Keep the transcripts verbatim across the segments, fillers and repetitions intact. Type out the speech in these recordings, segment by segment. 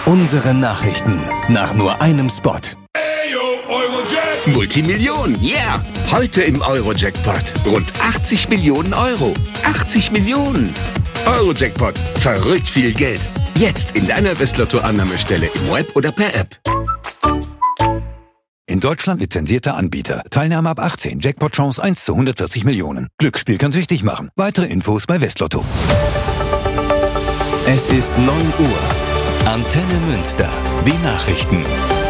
Unsere Nachrichten nach nur einem Spot. Multimillionen, yeah! Heute im Euro-Jackpot. Rund achtzig Millionen Euro. achtzig Millionen! Euro-Jackpot. Verrückt viel Geld. Jetzt in deiner Westlotto-Annahmestelle im Web oder per App. In Deutschland lizenzierter Anbieter. Teilnahme ab achtzehn. Jackpot-Chance eins zu hundertvierzig Millionen. Glücksspiel kann süchtig machen. Weitere Infos bei Westlotto. Es ist neun Uhr. Antenne Münster. Die Nachrichten.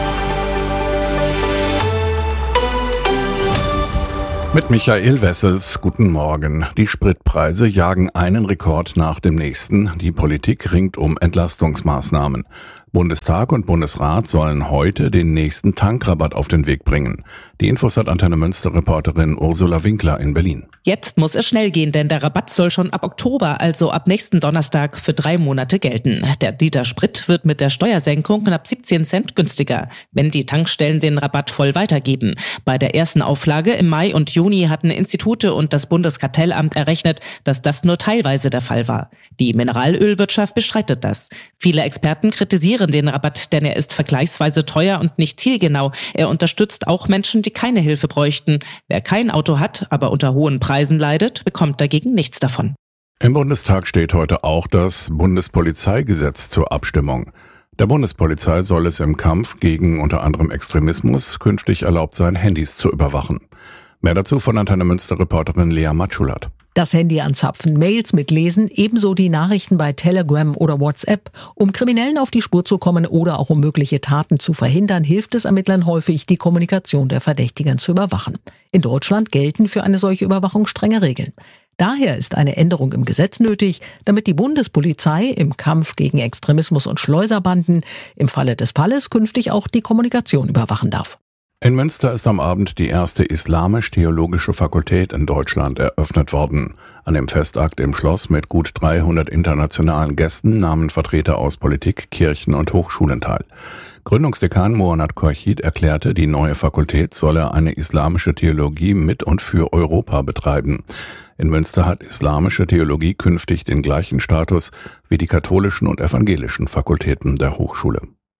Mit Michael Wessels, guten Morgen. Die Spritpreise jagen einen Rekord nach dem nächsten. Die Politik ringt um Entlastungsmaßnahmen. Bundestag und Bundesrat sollen heute den nächsten Tankrabatt auf den Weg bringen. Die Infos hat Antenne Münster-Reporterin Ursula Winkler in Berlin. Jetzt muss es schnell gehen, denn der Rabatt soll schon ab Oktober, also ab nächsten Donnerstag, für drei Monate gelten. Der Liter Sprit wird mit der Steuersenkung knapp siebzehn Cent günstiger, wenn die Tankstellen den Rabatt voll weitergeben. Bei der ersten Auflage im Mai und Juni hatten Institute und das Bundeskartellamt errechnet, dass das nur teilweise der Fall war. Die Mineralölwirtschaft bestreitet das. Viele Experten kritisieren den Rabatt, denn er ist vergleichsweise teuer und nicht zielgenau. Er unterstützt auch Menschen, die keine Hilfe bräuchten. Wer kein Auto hat, aber unter hohen Preisen leidet, bekommt dagegen nichts davon. Im Bundestag steht heute auch das Bundespolizeigesetz zur Abstimmung. Der Bundespolizei soll es im Kampf gegen unter anderem Extremismus künftig erlaubt sein, Handys zu überwachen. Mehr dazu von Antenne Münster-Reporterin Lea Matschulat. Das Handy anzapfen, Mails mitlesen, ebenso die Nachrichten bei Telegram oder WhatsApp. Um Kriminellen auf die Spur zu kommen oder auch um mögliche Taten zu verhindern, hilft es Ermittlern häufig, die Kommunikation der Verdächtigen zu überwachen. In Deutschland gelten für eine solche Überwachung strenge Regeln. Daher ist eine Änderung im Gesetz nötig, damit die Bundespolizei im Kampf gegen Extremismus und Schleuserbanden im Falle des Falles künftig auch die Kommunikation überwachen darf. In Münster ist am Abend die erste islamisch-theologische Fakultät in Deutschland eröffnet worden. An dem Festakt im Schloss mit gut dreihundert internationalen Gästen nahmen Vertreter aus Politik, Kirchen und Hochschulen teil. Gründungsdekan Muhannad Khorshid erklärte, die neue Fakultät solle eine islamische Theologie mit und für Europa betreiben. In Münster hat islamische Theologie künftig den gleichen Status wie die katholischen und evangelischen Fakultäten der Hochschule.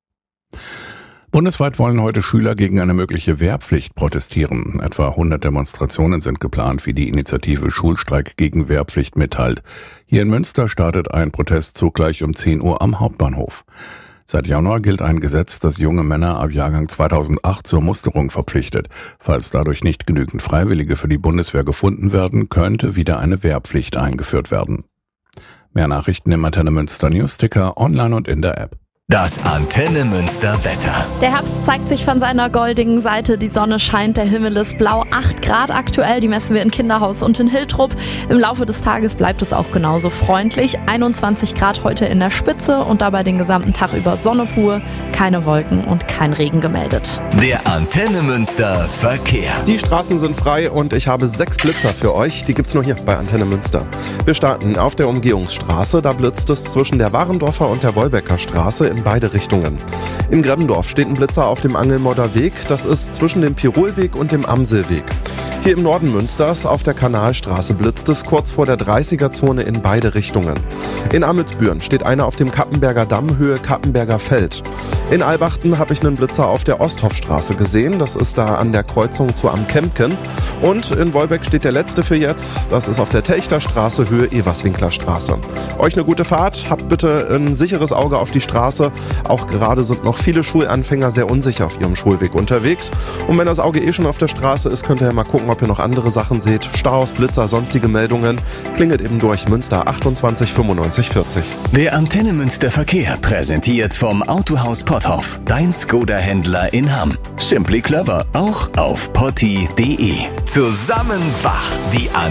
Bundesweit wollen heute Schüler gegen eine mögliche Wehrpflicht protestieren. Etwa hundert Demonstrationen sind geplant, wie die Initiative Schulstreik gegen Wehrpflicht mitteilt. Hier in Münster startet ein Protestzug gleich um zehn Uhr am Hauptbahnhof. Seit Januar gilt ein Gesetz, das junge Männer ab Jahrgang zweitausendacht zur Musterung verpflichtet. Falls dadurch nicht genügend Freiwillige für die Bundeswehr gefunden werden, könnte wieder eine Wehrpflicht eingeführt werden. Mehr Nachrichten im Antenne Münster Newsticker, online und in der App. Das Antenne Münster Wetter. Der Herbst zeigt sich von seiner goldigen Seite. Die Sonne scheint, der Himmel ist blau. acht Grad aktuell, die messen wir in Kinderhaus und in Hiltrup. Im Laufe des Tages bleibt es auch genauso freundlich. einundzwanzig Grad heute in der Spitze und dabei den gesamten Tag über Sonne pur. Keine Wolken und kein Regen gemeldet. Der Antenne Münster Verkehr. Die Straßen sind frei und ich habe sechs Blitzer für euch. Die gibt's nur hier bei Antenne Münster. Wir starten auf der Umgehungsstraße. Da blitzt es zwischen der Warendorfer und der Wolbecker Straße in beide Richtungen. In Grebbendorf steht ein Blitzer auf dem Angelmodder Weg. Das ist zwischen dem Pirolweg und dem Amselweg. Hier im Norden Münsters auf der Kanalstraße blitzt es kurz vor der dreißiger-Zone in beide Richtungen. In Amelsbüren steht einer auf dem Kappenberger Damm Höhe Kappenberger Feld. In Albachten habe ich einen Blitzer auf der Osthofstraße gesehen. Das ist da an der Kreuzung zu Am Kempken. Und in Wolbeck steht der letzte für jetzt. Das ist auf der Telchterstraße Höhe Everswinkler Straße. Euch eine gute Fahrt. Habt bitte ein sicheres Auge auf die Straße. Auch gerade sind noch viele Schulanfänger sehr unsicher auf ihrem Schulweg unterwegs. Und wenn das Auge eh schon auf der Straße ist, könnt ihr ja mal gucken, ob ihr noch andere Sachen seht. Staus, Blitzer, sonstige Meldungen. Klingelt eben durch. Münster achtundzwanzig fünfundneunzig vierzig. Der Antenne Münster Verkehr präsentiert vom Autohaus Potthoff. Dein Skoda-Händler in Hamm. Simply clever. Auch auf potti punkt de. Zusammen wach. Die Antenne